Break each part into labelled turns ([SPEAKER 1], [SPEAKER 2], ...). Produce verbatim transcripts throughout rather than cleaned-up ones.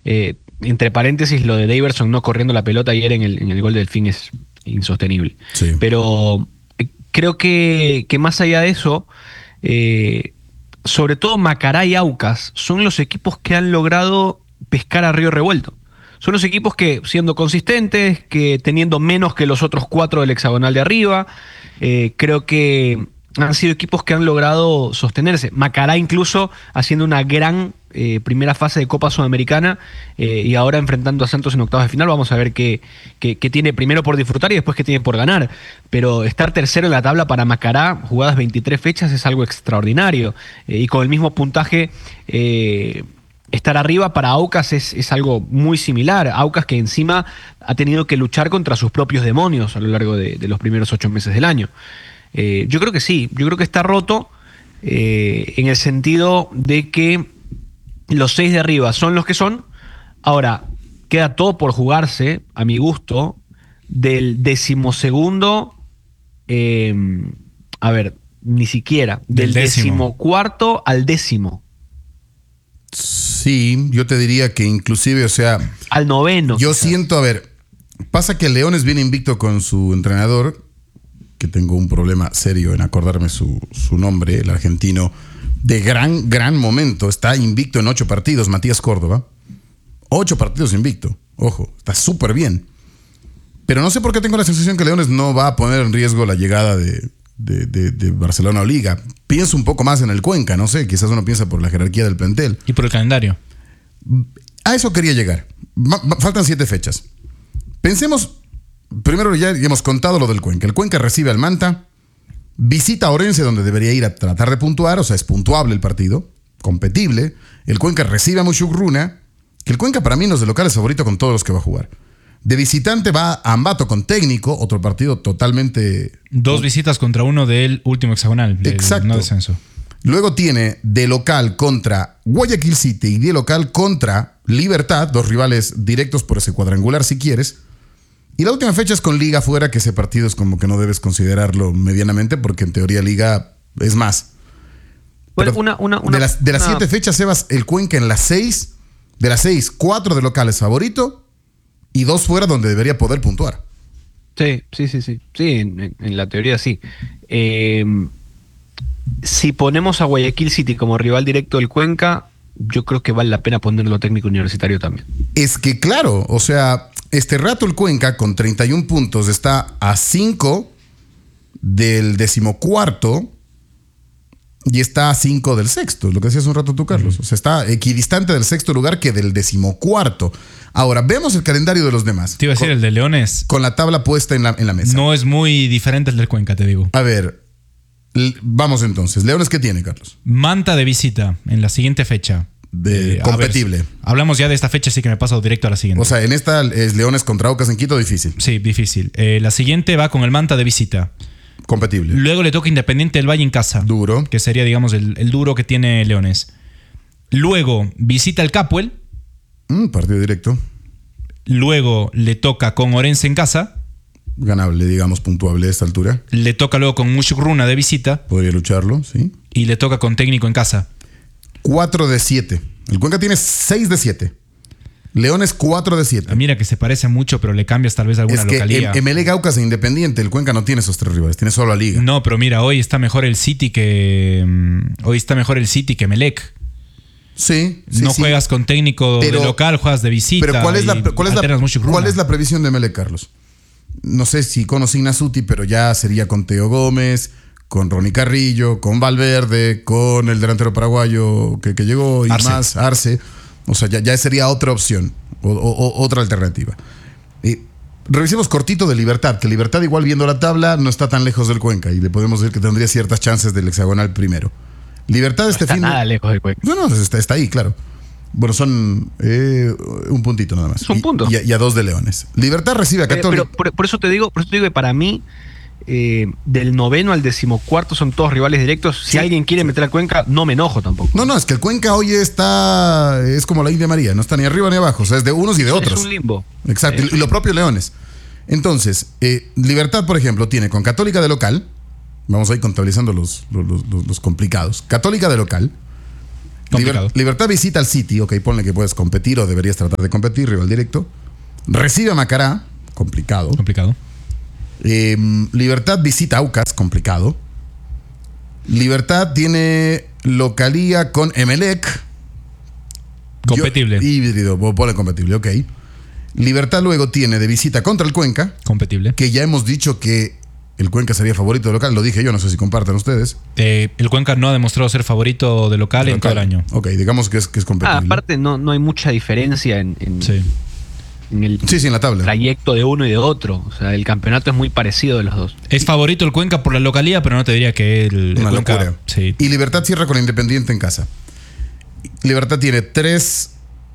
[SPEAKER 1] Eh, entre paréntesis, lo de Daverson no corriendo la pelota ayer en el, en el gol del fin es insostenible.
[SPEAKER 2] Sí.
[SPEAKER 1] Pero eh, creo que, que más allá de eso, eh, sobre todo Macará y Aucas son los equipos que han logrado pescar a río revuelto. Son los equipos que, siendo consistentes, que teniendo menos que los otros cuatro del hexagonal de arriba, eh, creo que han sido equipos que han logrado sostenerse. Macará incluso haciendo una gran eh, primera fase de Copa Sudamericana eh, y ahora enfrentando a Santos en octavos de final. Vamos a ver qué, qué, qué tiene primero por disfrutar y después qué tiene por ganar. Pero estar tercero en la tabla para Macará, jugadas veintitrés fechas, es algo extraordinario. Eh, y con el mismo puntaje... Eh, Estar arriba para Aucas es, es algo muy similar. Aucas que encima ha tenido que luchar contra sus propios demonios a lo largo de, de los primeros ocho meses del año. Eh, yo creo que sí, yo creo que está roto eh, en el sentido de que los seis de arriba son los que son. Ahora, queda todo por jugarse, a mi gusto, del decimosegundo, eh, a ver, ni siquiera, del, del decimocuarto al décimo.
[SPEAKER 2] Sí, yo te diría que inclusive, o sea...
[SPEAKER 1] Al noveno.
[SPEAKER 2] Yo
[SPEAKER 1] quizás.
[SPEAKER 2] siento, a ver, pasa que Leones viene invicto con su entrenador, que tengo un problema serio en acordarme su, su nombre, el argentino, de gran, gran momento. Está invicto en ocho partidos, Matías Córdoba. Ocho partidos invicto, ojo, está súper bien. Pero no sé por qué tengo la sensación que Leones no va a poner en riesgo la llegada de... De, de, de Barcelona o Liga. Pienso un poco más en el Cuenca, no sé, quizás uno piensa por la jerarquía del plantel.
[SPEAKER 3] Y por el calendario.
[SPEAKER 2] A eso quería llegar. Ma- faltan siete fechas. Pensemos, primero ya hemos contado lo del Cuenca. El Cuenca recibe al Manta, visita a Orense donde debería ir a tratar de puntuar, o sea, es puntuable el partido, competible. El Cuenca recibe a Muchugruna, que el Cuenca para mí no es de local, es favorito con todos los que va a jugar. De visitante va a Ambato con Técnico, otro partido totalmente...
[SPEAKER 3] Dos visitas contra uno del último hexagonal, del
[SPEAKER 2] Exacto.
[SPEAKER 3] no descenso.
[SPEAKER 2] Luego tiene de local contra Guayaquil City y de local contra Libertad, dos rivales directos por ese cuadrangular si quieres. Y la última fecha es con Liga fuera, que ese partido es como que no debes considerarlo medianamente porque en teoría Liga es más.
[SPEAKER 1] Bueno, una, una, una,
[SPEAKER 2] de las, de las
[SPEAKER 1] una...
[SPEAKER 2] siete fechas, Sebas, el Cuenca en las seis, de las seis, cuatro de local es favorito y dos fuera donde debería poder puntuar.
[SPEAKER 1] Sí, sí, sí, sí. Sí, en, en la teoría sí. Eh, si ponemos a Guayaquil City como rival directo del Cuenca, yo creo que vale la pena ponerlo técnico universitario también.
[SPEAKER 2] Es que claro, o sea, este rato el Cuenca con treinta y un puntos está a cinco del decimocuarto y está a cinco del sexto, lo que decías un rato tú, Carlos. O sea, está equidistante del sexto lugar que del decimocuarto. Ahora, vemos el calendario de los demás.
[SPEAKER 3] Te iba a decir,
[SPEAKER 2] con,
[SPEAKER 3] el de Leones.
[SPEAKER 2] Con la tabla puesta en la, en la mesa.
[SPEAKER 3] No es muy diferente al del Cuenca, te digo.
[SPEAKER 2] A ver, l- vamos entonces. ¿Leones qué tiene, Carlos?
[SPEAKER 3] Manta de visita en la siguiente fecha.
[SPEAKER 2] De
[SPEAKER 3] Eh, a
[SPEAKER 2] competible.
[SPEAKER 3] ver, hablamos ya de esta fecha, así que me paso directo a la siguiente.
[SPEAKER 2] O sea, en esta es Leones contra Aucas en Quito, difícil.
[SPEAKER 3] Sí, difícil. Eh, la siguiente va con el Manta de visita.
[SPEAKER 2] Competible.
[SPEAKER 3] Luego le toca Independiente del Valle en casa.
[SPEAKER 2] Duro.
[SPEAKER 3] Que sería, digamos, el, el duro que tiene Leones. Luego visita el Capuel.
[SPEAKER 2] Mm, partido directo.
[SPEAKER 3] Luego le toca con Orense en casa.
[SPEAKER 2] Ganable, digamos, puntuable a esta altura.
[SPEAKER 3] Le toca luego con Muchugruna de visita.
[SPEAKER 2] Podría lucharlo, sí.
[SPEAKER 3] Y le toca con Técnico en casa.
[SPEAKER 2] cuatro de siete. El Cuenca tiene seis de siete. Leones cuatro de siete.
[SPEAKER 3] Mira que se parece mucho, pero le cambias tal vez alguna
[SPEAKER 2] Es que
[SPEAKER 3] localía.
[SPEAKER 2] M L, Aucas e Independiente, el Cuenca no tiene esos tres rivales, tiene solo la Liga.
[SPEAKER 3] No, pero mira, hoy está mejor el City que. mm, Hoy está mejor el City que Melec.
[SPEAKER 2] Sí, sí,
[SPEAKER 3] no
[SPEAKER 2] sí.
[SPEAKER 3] juegas con técnico
[SPEAKER 2] Pero-
[SPEAKER 3] de local, juegas de visita.
[SPEAKER 2] Pero ¿cuál es, la,
[SPEAKER 3] y
[SPEAKER 2] cuál, es la,
[SPEAKER 3] alternas mucho
[SPEAKER 2] ¿cuál
[SPEAKER 3] Gruna.
[SPEAKER 2] es la previsión de M L, Carlos? No sé si con o sin Nasuti, pero ya sería con Teo Gómez, con Ronnie Carrillo, con Valverde, con el delantero paraguayo que, que llegó y
[SPEAKER 3] Arce.
[SPEAKER 2] más, Arce. O sea, ya, ya sería otra opción, o, o- o- otra alternativa. Eh, revisemos cortito de Libertad, que Libertad igual viendo la tabla no está tan lejos del Cuenca y le podemos decir que tendría ciertas chances del hexagonal primero. Libertad este
[SPEAKER 1] Está
[SPEAKER 2] fin de...
[SPEAKER 1] nada lejos del Cuenca.
[SPEAKER 2] No, no, está, está ahí, claro. Bueno, son eh, un puntito nada más.
[SPEAKER 1] Es un
[SPEAKER 2] Y-
[SPEAKER 1] punto.
[SPEAKER 2] Y, a, y a dos de Leones. Libertad recibe a
[SPEAKER 1] Pero,
[SPEAKER 2] Católica.
[SPEAKER 1] pero por, por eso te digo, por eso te digo que para mí, eh, del noveno al decimocuarto son todos rivales directos. Si
[SPEAKER 2] Sí.
[SPEAKER 1] alguien quiere meter a Cuenca, no me enojo tampoco.
[SPEAKER 2] No, no, es que el Cuenca hoy está. Es como la India María, no está ni arriba ni abajo. O sea, es de unos y de otros.
[SPEAKER 1] Es un limbo.
[SPEAKER 2] Exacto.
[SPEAKER 1] Es
[SPEAKER 2] Y, y lo propio Leones. Entonces, eh, Libertad, por ejemplo, tiene con Católica de local. Vamos a ir contabilizando los, los, los- los complicados. Católica de local.
[SPEAKER 3] Complicado.
[SPEAKER 2] Liber- Libertad visita al City, ok, ponle que puedes competir o deberías tratar de competir, rival directo. Recibe a Macará, complicado.
[SPEAKER 3] Complicado.
[SPEAKER 2] Eh, Libertad visita a Aucas, complicado. Libertad tiene localía con Emelec.
[SPEAKER 3] Competible.
[SPEAKER 2] Yo- híbrido, ponle competible, ok. Libertad luego tiene de visita contra el Cuenca,
[SPEAKER 3] Competible.
[SPEAKER 2] que ya hemos dicho que el Cuenca sería favorito de local, lo dije yo, no sé si comparten ustedes.
[SPEAKER 3] Eh, el Cuenca no ha demostrado ser favorito de local, en todo el año.
[SPEAKER 2] Ok, digamos que es, que es
[SPEAKER 1] Ah,
[SPEAKER 2] competible.
[SPEAKER 1] aparte no, no hay mucha diferencia en, en-
[SPEAKER 3] Sí.
[SPEAKER 1] en el
[SPEAKER 2] Sí, sí, en la tabla.
[SPEAKER 1] trayecto de uno y de otro. O sea, el campeonato es muy parecido de los dos.
[SPEAKER 3] Es favorito el Cuenca por la localía, pero no te diría que el, el
[SPEAKER 2] Una
[SPEAKER 3] Cuenca.
[SPEAKER 2] locura.
[SPEAKER 3] Sí.
[SPEAKER 2] Y Libertad cierra con Independiente en casa. Libertad tiene tres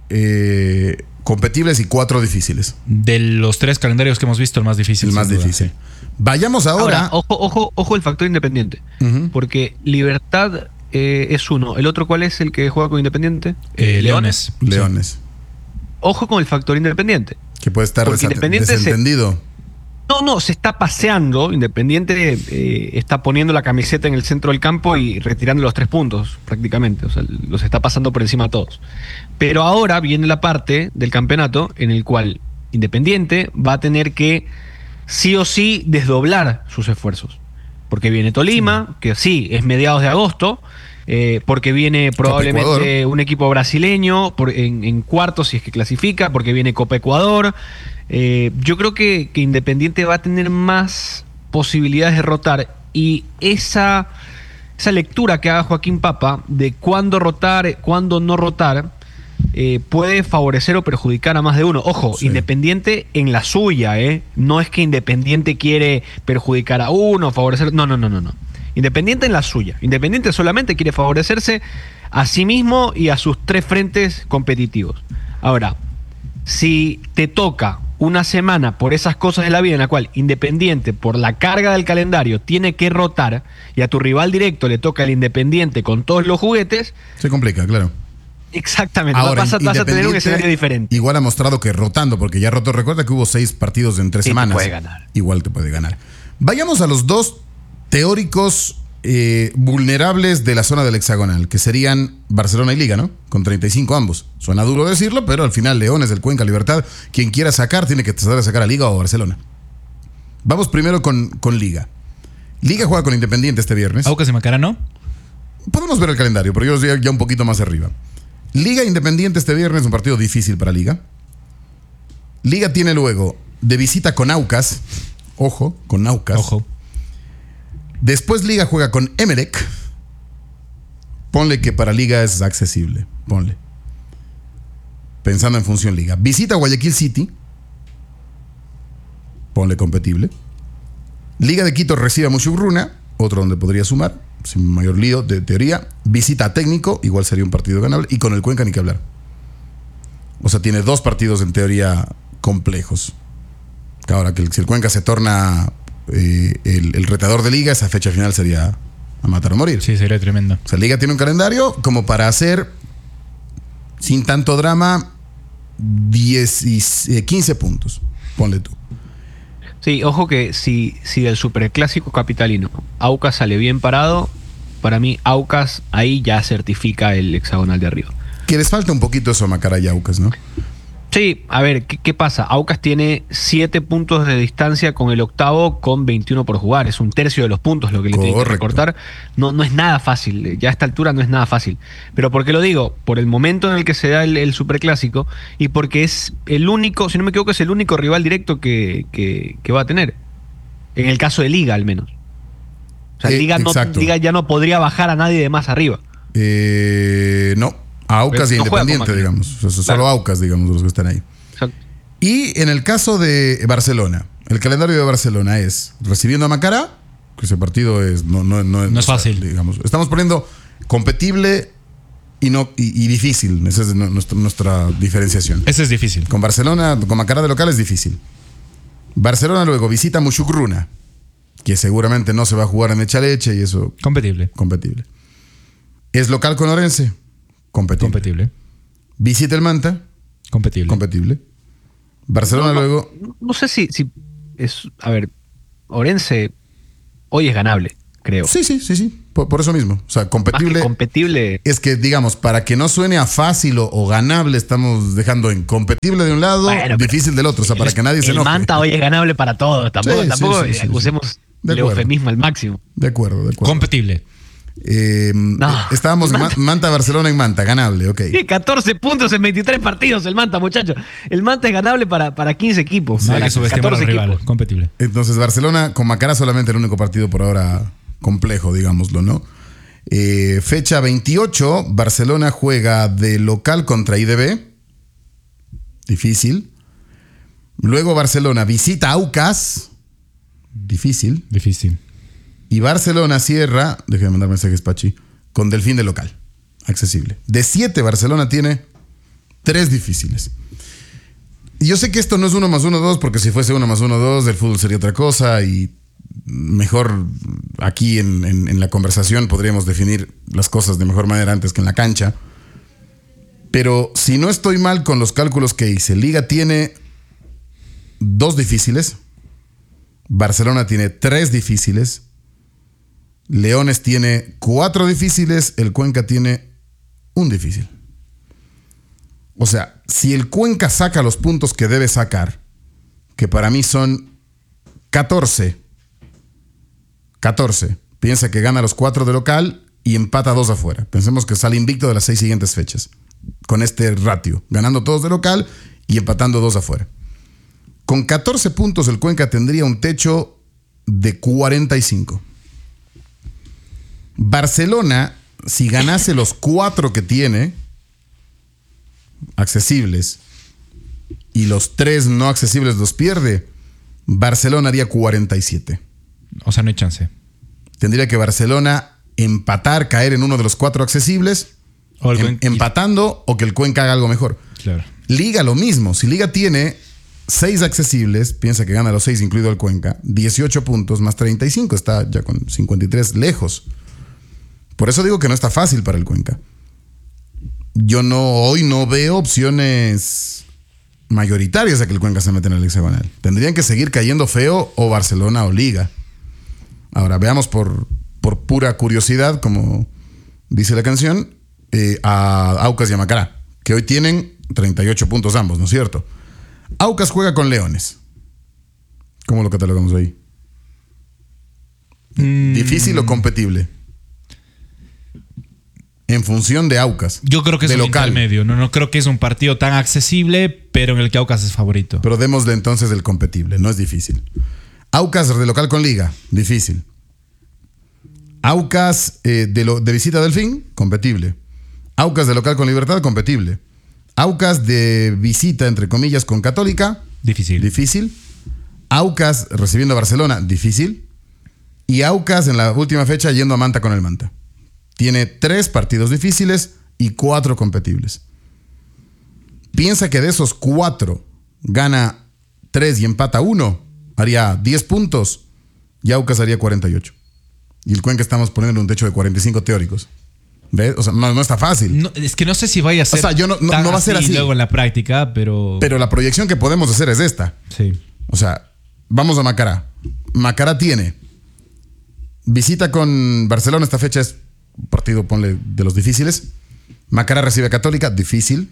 [SPEAKER 2] eh, competibles y cuatro difíciles.
[SPEAKER 3] De los tres calendarios que hemos visto, el más difícil.
[SPEAKER 2] El más
[SPEAKER 3] sin duda,
[SPEAKER 2] difícil.
[SPEAKER 3] sí.
[SPEAKER 2] Vayamos ahora.
[SPEAKER 1] Ahora, ojo, ojo, ojo el factor Independiente.
[SPEAKER 2] Ujú.
[SPEAKER 1] Porque Libertad eh, es uno. ¿El otro cuál es el que juega con Independiente?
[SPEAKER 3] Eh, Leones.
[SPEAKER 2] Leones.
[SPEAKER 1] Ojo con el factor Independiente.
[SPEAKER 2] Que puede estar
[SPEAKER 1] Porque
[SPEAKER 2] desa-
[SPEAKER 1] Independiente se-
[SPEAKER 2] desentendido.
[SPEAKER 1] No, no, se está paseando. Independiente eh, está poniendo la camiseta en el centro del campo y retirando los tres puntos prácticamente. O sea, los está pasando por encima a todos. Pero ahora viene la parte del campeonato en el cual Independiente va a tener que sí o sí desdoblar sus esfuerzos. Porque viene Tolima, que sí, es mediados de agosto. eh, porque viene probablemente
[SPEAKER 2] Ecuador.
[SPEAKER 1] un equipo brasileño por- en, en cuartos si es que clasifica, porque viene Copa Ecuador. Eh, yo creo que, que Independiente va a tener más posibilidades de rotar y esa, esa lectura que haga Joaquín Papa de cuándo rotar, cuándo no rotar, eh, puede favorecer o perjudicar a más de uno. Ojo,
[SPEAKER 2] Sí.
[SPEAKER 1] Independiente en la suya, ¿eh? No es que Independiente quiere perjudicar a uno, favorecer. No, no, no, no, no. Independiente en la suya. Independiente solamente quiere favorecerse a sí mismo y a sus tres frentes competitivos. Ahora, si te toca una semana por esas cosas de la vida en la cual Independiente, por la carga del calendario, tiene que rotar y a tu rival directo le toca el Independiente con todos los juguetes,
[SPEAKER 2] Se complica, claro.
[SPEAKER 1] exactamente,
[SPEAKER 2] Ahora,
[SPEAKER 1] vas, a, vas a tener un
[SPEAKER 2] Independiente
[SPEAKER 1] escenario diferente.
[SPEAKER 2] Igual ha mostrado que rotando, porque ya rotó. Recuerda que hubo seis partidos en tres
[SPEAKER 1] Sí, te
[SPEAKER 2] semanas.
[SPEAKER 1] puede ganar.
[SPEAKER 2] Igual te puede ganar. Vayamos a los dos teóricos eh, vulnerables de la zona del hexagonal, que serían Barcelona y Liga, ¿no? Con treinta y cinco ambos. Suena duro decirlo, pero al final Leones del Cuenca, Libertad, quien quiera sacar, tiene que tratar de sacar a Liga o a Barcelona. Vamos primero con, con Liga. Liga juega con Independiente este viernes.
[SPEAKER 3] Aucas y Macará, ¿no?
[SPEAKER 2] Podemos ver el calendario, pero yo los diría ya un poquito más arriba. Liga Independiente este viernes, un partido difícil para Liga. Liga tiene luego de visita con Aucas. Ojo, con Aucas.
[SPEAKER 3] Ojo.
[SPEAKER 2] Después Liga juega con Emelec. Ponle que para Liga es accesible. Ponle. Pensando en función Liga. Visita Guayaquil City. Ponle competible. Liga de Quito recibe a Muchugruna. Otro donde podría sumar. Sin mayor lío de teoría. Visita a Técnico. Igual sería un partido ganable. Y con el Cuenca ni que hablar. O sea, tiene dos partidos en teoría complejos. Ahora, que el- si el Cuenca se torna eh, el, el retador de Liga, esa fecha final sería a matar o morir.
[SPEAKER 3] Sí, sería tremendo.
[SPEAKER 2] O sea, Liga tiene un calendario como para hacer, sin tanto drama, diez y, eh, quince puntos. Ponle tú.
[SPEAKER 1] Sí, ojo que si, si del superclásico capitalino Aucas sale bien parado, para mí Aucas ahí ya certifica el hexagonal de arriba.
[SPEAKER 2] Que les falta un poquito eso a Macará y Aucas, ¿no?
[SPEAKER 1] Sí, a ver, ¿qué, qué pasa? Aucas tiene siete puntos de distancia con el octavo con veintiuno por jugar. Es un tercio de los puntos lo que le tiene que
[SPEAKER 2] Correcto.
[SPEAKER 1] recortar. No, no es nada fácil. Ya a esta altura no es nada fácil. Pero ¿por qué lo digo? Por el momento en el que se da el, el superclásico y porque es el único, si no me equivoco, es el único rival directo que, que- que va a tener. En el caso de Liga, al menos. O sea,
[SPEAKER 2] Eh,
[SPEAKER 1] Liga, no,
[SPEAKER 2] exacto.
[SPEAKER 1] Liga ya no podría bajar a nadie de más arriba.
[SPEAKER 2] Eh, no. A Aucas y
[SPEAKER 1] No juega con
[SPEAKER 2] Independiente,
[SPEAKER 1] Macará.
[SPEAKER 2] digamos. O sea, solo
[SPEAKER 1] Claro.
[SPEAKER 2] Aucas, digamos, los que están ahí.
[SPEAKER 1] Exacto.
[SPEAKER 2] Y en el caso de Barcelona, el calendario de Barcelona es recibiendo a Macará, que ese partido es no, no, no,
[SPEAKER 3] No es fácil.
[SPEAKER 2] Digamos. Estamos poniendo competible y, no, y, y difícil. Esa es nu- nuestra, nuestra diferenciación.
[SPEAKER 3] Ese es difícil.
[SPEAKER 2] Con Barcelona, con Macará de local es difícil. Barcelona luego visita a Muchugruna, que seguramente no se va a jugar en Echaleche y eso
[SPEAKER 3] Competible.
[SPEAKER 2] competible. Es local con Orense, competible.
[SPEAKER 3] Competible.
[SPEAKER 2] Visita el Manta,
[SPEAKER 3] Competible.
[SPEAKER 2] competible. Barcelona
[SPEAKER 1] No, no,
[SPEAKER 2] luego
[SPEAKER 1] No sé si, si es. A ver, Orense hoy es ganable, creo.
[SPEAKER 2] Sí, sí, sí, sí. Por, por eso mismo. O sea,
[SPEAKER 1] Más
[SPEAKER 2] competible.
[SPEAKER 1] que competible.
[SPEAKER 2] Es que, digamos, para que no suene a fácil o, o ganable, estamos dejando en competible de un lado,
[SPEAKER 1] Bueno,
[SPEAKER 2] difícil del otro. O sea, para que nadie se
[SPEAKER 1] El
[SPEAKER 2] enoje.
[SPEAKER 1] Manta hoy es ganable para todos. Tampoco,
[SPEAKER 2] Sí,
[SPEAKER 1] tampoco
[SPEAKER 2] sí, sí, sí,
[SPEAKER 1] usemos
[SPEAKER 2] De
[SPEAKER 1] el
[SPEAKER 2] acuerdo.
[SPEAKER 1] eufemismo al máximo.
[SPEAKER 2] De acuerdo, de acuerdo.
[SPEAKER 3] Competible.
[SPEAKER 2] Eh,
[SPEAKER 1] No.
[SPEAKER 2] eh, estábamos en Ma- Manta-Barcelona en Manta, ganable, ok.
[SPEAKER 1] Tiene catorce puntos en veintitrés partidos el Manta, muchachos. El Manta es ganable para, para quince equipos.
[SPEAKER 3] No hay
[SPEAKER 1] para
[SPEAKER 3] que subestimar al rival.
[SPEAKER 1] equipos.
[SPEAKER 3] Competible.
[SPEAKER 2] Entonces, Barcelona con Macará solamente el único partido por ahora complejo, digámoslo, ¿no? Eh, fecha veintiocho, Barcelona juega de local contra I D B. Difícil. Luego Barcelona visita Aucas. Difícil.
[SPEAKER 3] Difícil.
[SPEAKER 2] Y Barcelona cierra, déjame mandar mensajes, Pachi, con Delfín de local. Accesible. De siete, Barcelona tiene tres difíciles. Y yo sé que esto no es uno más uno, dos, porque si fuese uno más uno, dos, el fútbol sería otra cosa y mejor aquí en, en, en la conversación podríamos definir las cosas de mejor manera antes que en la cancha. Pero si no estoy mal con los cálculos que hice, Liga tiene dos difíciles, Barcelona tiene tres difíciles, Leones tiene cuatro difíciles, el Cuenca tiene un difícil. O sea, si el Cuenca saca los puntos que debe sacar, que para mí son catorce, catorce, piensa que gana los cuatro de local y empata dos afuera. Pensemos que sale invicto de las seis siguientes fechas, con este ratio, ganando todos de local y empatando dos afuera. Con catorce puntos el Cuenca tendría un techo de cuarenta y cinco. Barcelona, si ganase los cuatro que tiene accesibles y los tres no accesibles los pierde, Barcelona haría cuarenta y siete.
[SPEAKER 3] O sea, no hay chance.
[SPEAKER 2] Tendría que Barcelona empatar, caer en uno de los cuatro accesibles,
[SPEAKER 3] O el
[SPEAKER 2] em-
[SPEAKER 3] Cuenca-
[SPEAKER 2] empatando o que el Cuenca haga algo mejor.
[SPEAKER 3] Claro.
[SPEAKER 2] Liga lo mismo. Si Liga tiene seis accesibles, piensa que gana los seis, incluido el Cuenca, dieciocho puntos más treinta y cinco, está ya con cincuenta y tres lejos. Por eso digo que no está fácil para el Cuenca. Yo no, hoy no veo opciones mayoritarias a que el Cuenca se meta en el hexagonal. Tendrían que seguir cayendo feo o Barcelona o Liga. Ahora, veamos por, por pura curiosidad, como dice la canción, eh, a Aucas y a Macará, que hoy tienen treinta y ocho puntos ambos, ¿no es cierto? Aucas juega con Leones. ¿Cómo lo catalogamos ahí?
[SPEAKER 3] Mm,
[SPEAKER 2] ¿Difícil o competible? En función de Aucas.
[SPEAKER 3] Yo creo que es
[SPEAKER 2] de
[SPEAKER 3] un
[SPEAKER 2] local.
[SPEAKER 3] intermedio. No, no creo que es un partido tan accesible, pero en el que Aucas es favorito.
[SPEAKER 2] Pero démosle entonces el competible, no es difícil. Aucas de local con Liga, difícil. Aucas eh, de, lo, de visita a Delfín, competible. Aucas de local con Libertad, competible. Aucas de visita, entre comillas, con Católica,
[SPEAKER 3] Difícil.
[SPEAKER 2] difícil. Aucas recibiendo a Barcelona, difícil. Y Aucas en la última fecha yendo a Manta con el Manta. Tiene tres partidos difíciles y cuatro competibles. Piensa que de esos cuatro gana tres y empata uno, haría diez puntos y Aucas haría cuarenta y ocho. Y el Cuenca estamos poniendo un techo de cuarenta y cinco teóricos. ¿Ves? O sea, no, no está fácil.
[SPEAKER 3] No, es que no sé si vaya a ser.
[SPEAKER 2] O sea, yo no- no-
[SPEAKER 3] tan
[SPEAKER 2] no va a ser así.
[SPEAKER 3] luego en la práctica, pero.
[SPEAKER 2] Pero la proyección que podemos hacer es esta.
[SPEAKER 3] Sí.
[SPEAKER 2] O sea, vamos a Macará. Macará tiene visita con Barcelona, esta fecha es partido, ponle, de los difíciles. Macará recibe a Católica, difícil.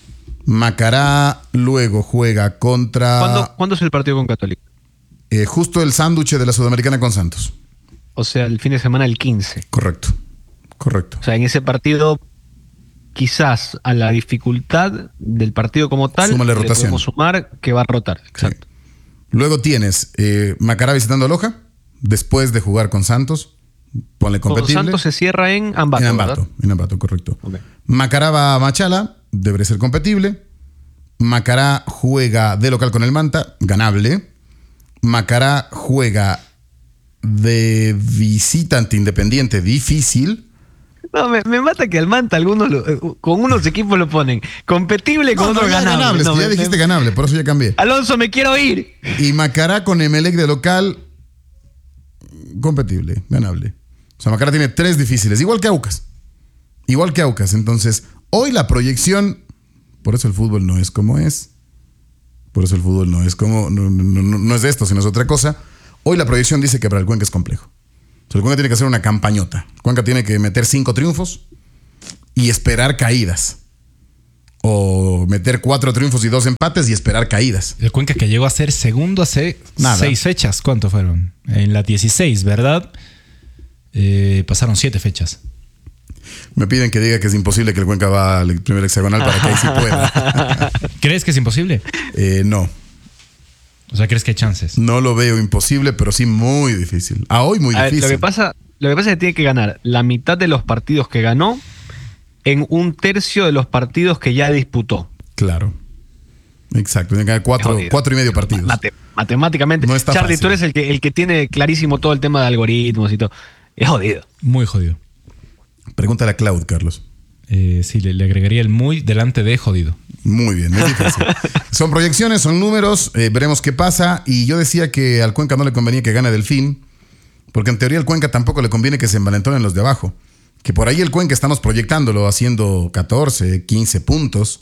[SPEAKER 2] Macará luego juega contra
[SPEAKER 1] ¿Cuándo, ¿Cuándo es el partido con Católica?
[SPEAKER 2] eh, justo el sándwich de la Sudamericana con Santos.
[SPEAKER 1] O sea, el fin de semana el quince.
[SPEAKER 2] Correcto, correcto.
[SPEAKER 1] O sea, en ese partido, quizás a la dificultad del partido como tal,
[SPEAKER 2] Súmale
[SPEAKER 1] le
[SPEAKER 2] rotación.
[SPEAKER 1] podemos sumar que va a rotar. Exacto.
[SPEAKER 2] Luego tienes eh, Macará visitando a Loja, después de jugar con Santos. Ponle
[SPEAKER 1] Con
[SPEAKER 2] competible.
[SPEAKER 1] Santos se cierra en Ambato,
[SPEAKER 2] en Ambato,
[SPEAKER 1] ¿verdad?
[SPEAKER 2] en Ambato, correcto.
[SPEAKER 1] Ok.
[SPEAKER 2] Macará va a Machala, debería ser competible. Macará juega de local con el Manta, ganable. Macará juega de visita ante Independiente, difícil.
[SPEAKER 1] No, me, me mata que al Manta algunos lo- eh, con unos equipos lo ponen competible, con
[SPEAKER 2] No, no,
[SPEAKER 1] otros
[SPEAKER 2] ya
[SPEAKER 1] ganable.
[SPEAKER 2] ganable, es
[SPEAKER 1] No,
[SPEAKER 2] que ya
[SPEAKER 1] me-
[SPEAKER 2] dijiste
[SPEAKER 1] me-
[SPEAKER 2] ganable, por eso ya cambié.
[SPEAKER 1] Alonso, me quiero ir.
[SPEAKER 2] Y Macará con Emelec de local, competible, ganable. O sea, Macará tiene tres difíciles, igual que Aucas. Igual que Aucas. Entonces, hoy la proyección, por eso el fútbol no es como es. Por eso el fútbol no es como, no, no, no, no es de esto, sino es otra cosa. Hoy la proyección dice que para el Cuenca es complejo. el Cuenca tiene que hacer una campañota. El Cuenca tiene que meter cinco triunfos y esperar caídas. O meter cuatro triunfos y dos empates y esperar caídas.
[SPEAKER 3] El Cuenca que llegó a ser segundo hace
[SPEAKER 2] Nada.
[SPEAKER 3] seis fechas. ¿Cuánto fueron? En las dieciséis, ¿verdad? Eh, pasaron siete fechas.
[SPEAKER 2] Me piden que diga que es imposible que el Cuenca va al primer hexagonal para que ahí sí pueda.
[SPEAKER 3] ¿Crees que es imposible?
[SPEAKER 2] eh, no,
[SPEAKER 3] O sea, ¿crees que hay chances?
[SPEAKER 2] no lo veo imposible, pero sí muy difícil. A hoy muy
[SPEAKER 1] A ver,
[SPEAKER 2] difícil.
[SPEAKER 1] lo que pasa, lo que pasa es que tiene que ganar la mitad de los partidos que ganó en un tercio de los partidos que ya disputó.
[SPEAKER 2] Claro. Exacto. Tiene que ganar cuatro,
[SPEAKER 1] Jodido.
[SPEAKER 2] cuatro y medio partidos.
[SPEAKER 1] Mate- matemáticamente.
[SPEAKER 2] No está
[SPEAKER 1] Charlie,
[SPEAKER 2] fácil.
[SPEAKER 1] tú eres el que, el que tiene clarísimo todo el tema de algoritmos y todo. Es jodido.
[SPEAKER 3] Muy jodido.
[SPEAKER 2] Pregúntale a Cloud, Carlos.
[SPEAKER 3] Eh, sí, le, le agregaría el muy delante de jodido.
[SPEAKER 2] Muy bien, es difícil. Son proyecciones, son números, eh, veremos qué pasa. Y yo decía que al Cuenca no le convenía que gane Delfín, porque en teoría al Cuenca tampoco le conviene que se envalentonen los de abajo. Que por ahí el Cuenca estamos proyectándolo haciendo catorce, quince puntos,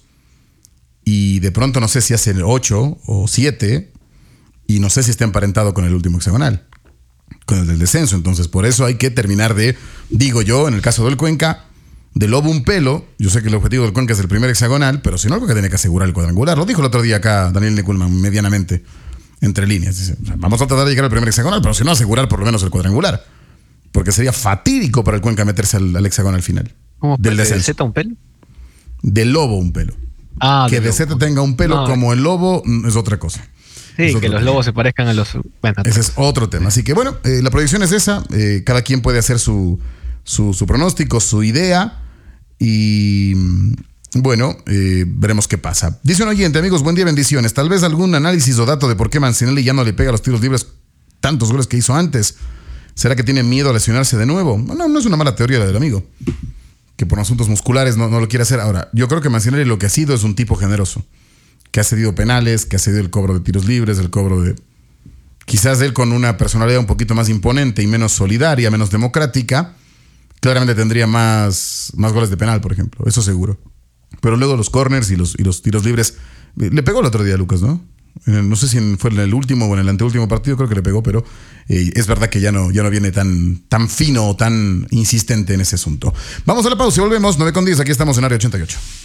[SPEAKER 2] y de pronto no sé si hace ocho o siete, y no sé si está emparentado con el último hexagonal, con el del descenso. Entonces por eso hay que terminar de, digo yo, en el caso del Cuenca, de lobo un pelo. Yo sé que el objetivo del Cuenca es el primer hexagonal, pero si no, el Cuenca tiene que asegurar el cuadrangular. Lo dijo el otro día acá Daniel Neculman, medianamente, entre líneas. Dice, o sea, vamos a tratar de llegar al primer hexagonal, pero si no, asegurar por lo menos el cuadrangular. Porque sería fatídico para el Cuenca meterse al, al hexagonal final.
[SPEAKER 1] ¿Cómo
[SPEAKER 2] Del
[SPEAKER 1] ¿De
[SPEAKER 2] descenso.
[SPEAKER 1] Z un pelo?
[SPEAKER 2] Del lobo un pelo.
[SPEAKER 1] Ah,
[SPEAKER 2] que
[SPEAKER 1] del
[SPEAKER 2] de
[SPEAKER 1] lobo.
[SPEAKER 2] Z tenga un pelo
[SPEAKER 1] No,
[SPEAKER 2] como el lobo mm, es otra cosa.
[SPEAKER 1] Sí,
[SPEAKER 2] Es
[SPEAKER 1] que
[SPEAKER 2] otro
[SPEAKER 1] los
[SPEAKER 2] tema.
[SPEAKER 1] lobos se parezcan a los... Bueno,
[SPEAKER 2] Ese es otro tema. Así que bueno, eh, la proyección es esa. Eh, cada quien puede hacer su, su, su pronóstico, su idea. Y mm, bueno, eh, veremos qué pasa. Dice un oyente, amigos, buen día, bendiciones. Tal vez algún análisis o dato de por qué Mancinelli ya no le pega a los tiros libres tantos goles que hizo antes. ¿Será que tiene miedo a lesionarse de nuevo? No, no es una mala teoría la del amigo. Que por asuntos musculares no, no lo quiere hacer. Ahora, yo creo que Mancinelli lo que ha sido es un tipo generoso. Que ha cedido penales, que ha cedido el cobro de tiros libres, el cobro de... Quizás él con una personalidad un poquito más imponente y menos solidaria, menos democrática, claramente tendría más, más goles de penal, por ejemplo. Eso seguro. Pero luego los corners y los, y los tiros libres... Le pegó el otro día a Lucas, ¿no? En el- no sé si en- fue en el último o en el anteúltimo partido, creo que le pegó, pero eh, es verdad que ya no, ya no viene tan, tan fino o tan insistente en ese asunto. Vamos a la pausa y volvemos. nueve con diez, aquí estamos en Área ochenta y ocho.